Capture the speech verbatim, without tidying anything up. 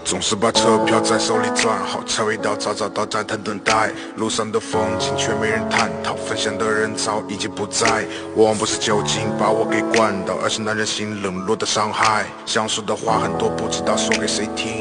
总是把车票在手里攥好，才味道早早到站台等待。路上的风景却没人探讨，分享的人早已经不在。往往不是酒精把我给灌倒，而是男人心冷落的伤害。想说的话很多，不知道说给谁听。